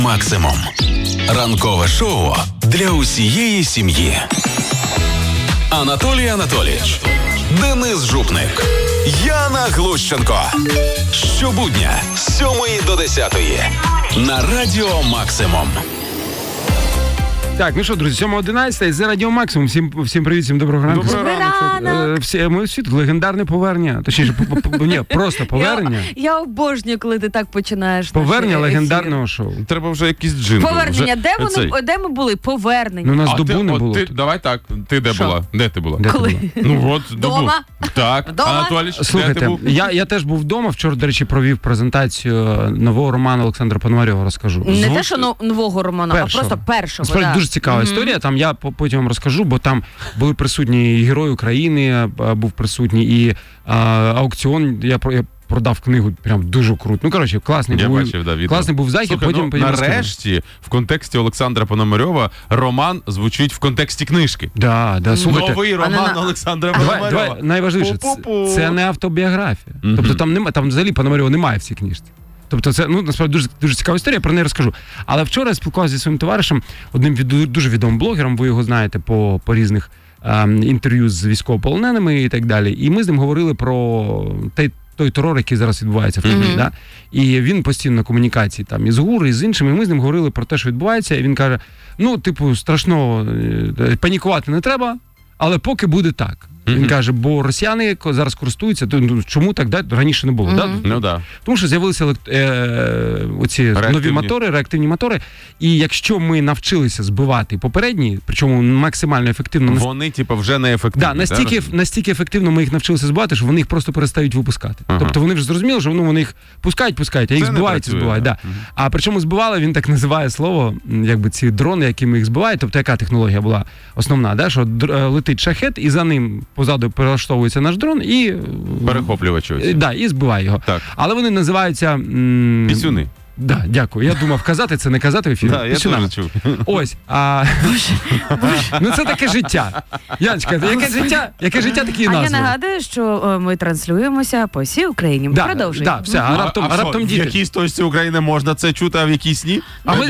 Максимум. Ранкове шоу для усієї сім'ї. Анатолій Анатолійович, Денис Жупник, Яна Глущенко. Щобудня з 7 до 10 на Радіо Максимум. Так, ну що, друзі, 7:11, це Радіо Максимум. Всім привіт, всім доброго ранку. Доброго ранку. Ми всі тут легендарне повернення. Точніше, просто повернення. Я обожнюю, коли ти так починаєш. Повернення легендарного шоу. Треба вже якийсь джингл. Повернення. Де ми були? Повернення. Ну, у нас добу не було. Давай так, ти де була? Де ти була? Коли? Ну от, добу. Дома? Так, Анатолій, де Слухайте, ти був? я теж був вдома. Вчора, до речі, провів презентацію нового роману Олександра Пономарьова, розкажу. Не те, що нового роману, а просто першого. Насправді дуже цікава історія. Там я потім вам розкажу, бо там були присутні і Герой України, був присутній, і аукціон. Я продав книгу, прям дуже круто. Ну, коротше, класний був захід. Слухай, потім нарешті, в контексті Олександра Пономарьова, роман звучить в контексті книжки. Слухайте. Новий роман Олександра Пономарьова. Давай, найважливіше, це не автобіографія. Тобто там взагалі Пономарьова немає в цій книжці. Тобто це, насправді, дуже, дуже цікава історія, про неї розкажу. Але вчора я спілкувався зі своїм товаришем, одним дуже відомим блогером, ви його знаєте по різних інтерв'ю з військовополоненими і так далі. І ми з ним говорили про той терор, який зараз відбувається в Києві. Да? І він постійно на комунікації там із ГУР, і з іншими. І ми з ним говорили про те, що відбувається. І він каже, страшно, панікувати не треба, але поки буде так. Він каже, бо росіяни зараз користуються, чому так раніше не було? Да? Тому що з'явилися оці нові мотори, реактивні мотори, і якщо ми навчилися збивати попередні, причому максимально ефективно... Вони, вже не ефективні. Настільки ефективно ми їх навчилися збивати, що вони їх просто перестають випускати. Тобто вони вже зрозуміли, що вони їх пускають, а їх збивають. Да. А причому збивали, він так називає слово, якби ці дрони, які ми їх збивають, тобто яка технологія була основна, да? Що летить шахет, і за ним позаду перелаштовується наш дрон і... Перехоплювач. І збиває його. Так. Але вони називаються... Пісюни. Да, дякую. Я думав казати це, не казати в ефірі. Да, я теж чув. Ось. Це таке життя. Яночка, яке життя, такі назви. А я нагадую, що ми транслюємося по всій Україні. Продовжуємо. Так, все. А в якійсь точці України можна це чути, а в якійсь ні?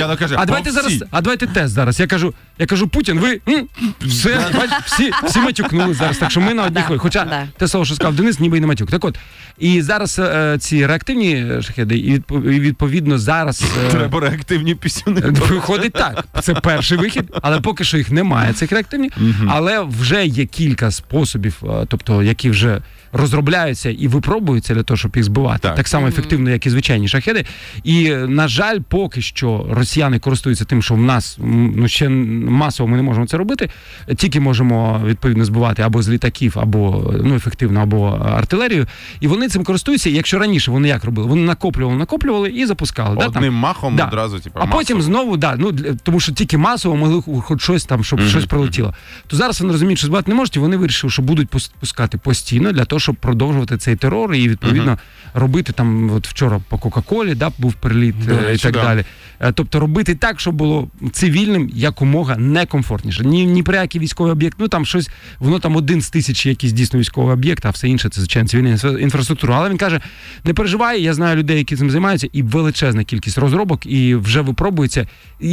Давайте тест зараз. Я кажу, Путін, ви... Все, всі матюкнули зараз, так що ми на одній хвилі. Хоча те слово, що сказав Денис, ніби і не матюк. Так от, і зараз ці реактивні шахеди, і відповідно зараз... Треба реактивні пісюни. Виходить так. Це перший вихід, але поки що їх немає, цих реактивних. Але вже є кілька способів, тобто, які вже розробляються і випробуються для того, щоб їх збивати. Так само ефективно, як і звичайні шахеди. І, на жаль, поки що росіяни користуються тим, що в нас ще масово ми не можемо це робити, тільки можемо, відповідно, збивати або з літаків, або ефективно, або артилерію. І вони цим користуються. І якщо раніше вони як робили? Вони накоплювали і запускали. Одним махом одразу, а потім знову, тому що тільки масово могли хоч щось там, щоб щось прилетіло. То зараз вони розуміють, що збивати не можуть, і вони вирішили, що будуть пускати постійно для того, щоб продовжувати цей терор і, відповідно, робити там, от вчора по Кока-Колі, був приліт і так далі. Тобто робити так, щоб було цивільним якомога некомфортніше. Ні при який військовий об'єкт, там щось, воно там один з тисячі якийсь дійсно військовий об'єкт, а все інше це, звичайно, цивільна інфраструктура. Але він каже, не переживай, я знаю людей, які цим займаються, і величезна кількість розробок, і вже випробується.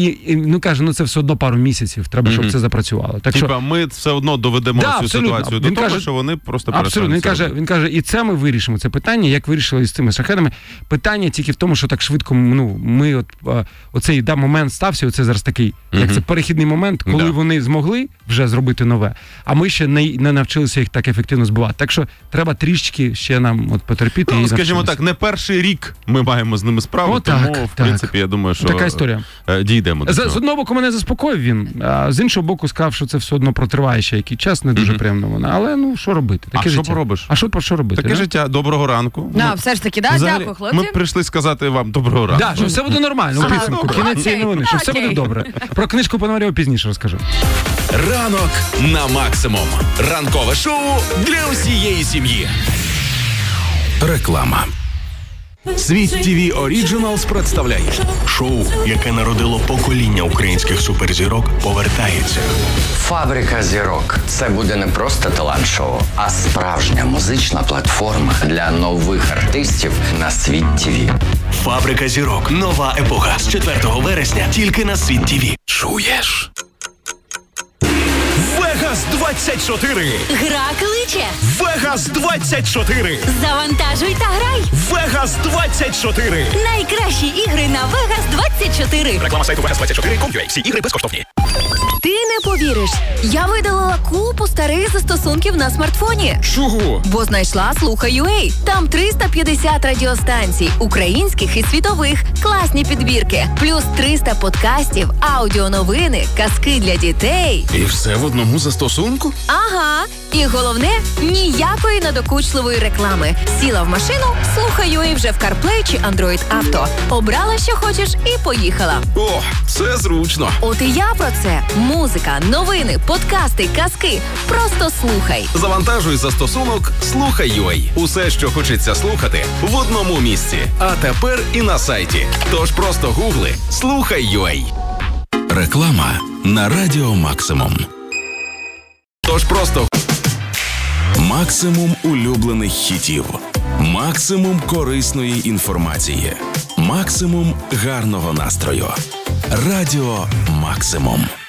І каже, це все одно пару місяців треба, щоб це запрацювало. Так що ми все одно доведемо цю ситуацію до того, що вони просто перестануть. Абсолютно. Він каже, і це ми вирішимо, це питання, як вирішили з цими шахедами. Питання тільки в тому, що так швидко, ми оцей момент стався, оце зараз такий, як це перехідний момент, коли вони змогли вже зробити нове, а ми ще не навчилися їх так ефективно збивати. Так що треба трішечки ще нам потерпіти. Скажімо так, не перший рік ми маємо з ними справу, тому, в принципі, я думаю, що така історія. Дійдемо до цього. З одного боку мене заспокоїв він, а з іншого боку сказав, що це все одно протриває ще який час, не дуже приємно вона. Але, що робити? Таке життя. Що поробиш? Що робити? Таке життя. Доброго ранку. Все ж таки, дякую, хлопці. Ми прийшли сказати вам доброго ранку. Що все буде нормально, у підсумку, кінець цієї новини, що все буде добре. Про книжку Пономарьова пізніше розкажу. Ранок на Максимум. Ранкове шоу для усієї сім'ї. Реклама. Світ ТВ Оріджиналс представляє Шоу, яке народило покоління українських суперзірок, повертається. Фабрика зірок. Це буде не просто талант-шоу, а справжня музична платформа для нових артистів на Світ ТВ. Фабрика зірок. Нова епоха. З 4 вересня тільки на Світ ТВ. Чуєш? Вегас 24. Гра кличе. Вегас 24. Завантажуй та грай. Вегас 24. Найкращі ігри на Vegas 24. Реклама сайту Vegas24.com.ua. Всі ігри безкоштовні. Ти не повіриш, я видалила купу старих застосунків на смартфоні. Чого? Бо знайшла Слухай.ua. Там 350 радіостанцій, українських і світових, класні підбірки, плюс 300 подкастів, аудіоновини, казки для дітей. І все в одному застосунку? Ага. І головне, ніякої надокучливої реклами. Сіла в машину, Слухай.ua вже в CarPlay чи Android Auto. Обрала, що хочеш, і поїхала. О, це зручно. От і я про це. Музика, новини, подкасти, казки. Просто слухай. Завантажуй застосунок Слухай.ua. Усе, що хочеться слухати, в одному місці. А тепер і на сайті. Тож просто гугли Слухай.ua. Реклама на Радіо Максимум. Тож просто максимум улюблених хітів, максимум корисної інформації, максимум гарного настрою. Радіо Максимум.